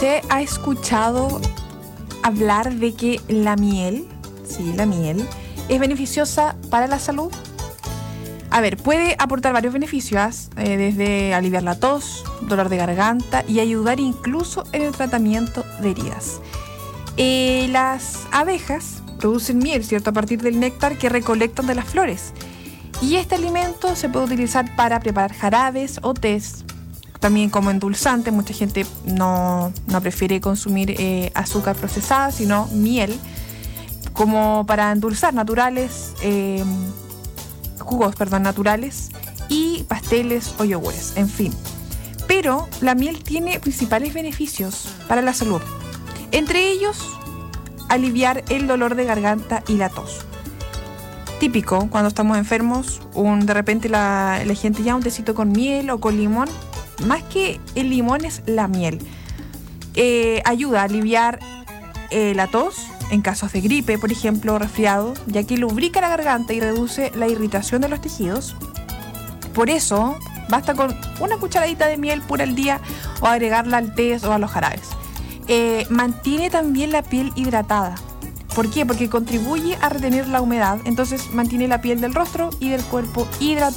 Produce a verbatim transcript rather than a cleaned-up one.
¿Usted ha escuchado hablar de que la miel, sí, la miel, es beneficiosa para la salud? A ver, puede aportar varios beneficios, eh, desde aliviar la tos, dolor de garganta y ayudar incluso en el tratamiento de heridas. Eh, las abejas producen miel, ¿cierto?, a partir del néctar que recolectan de las flores. Y este alimento se puede utilizar para preparar jarabes o tés, también como endulzante. Mucha gente no, no prefiere consumir eh, azúcar procesada, sino miel, como para endulzar naturales, eh, jugos, perdón, naturales y pasteles o yogures, en fin. Pero la miel tiene principales beneficios para la salud. Entre ellos, aliviar el dolor de garganta y la tos. Típico, cuando estamos enfermos, un, de repente la, la gente ya un tecito con miel o con limón. Más que el limón es la miel. Eh, ayuda a aliviar eh, la tos en casos de gripe, por ejemplo, resfriado, ya que lubrica la garganta y reduce la irritación de los tejidos. Por eso, basta con una cucharadita de miel pura al día o agregarla al té o a los jarabes. Eh, mantiene también la piel hidratada. ¿Por qué? Porque contribuye a retener la humedad, entonces mantiene la piel del rostro y del cuerpo hidratada.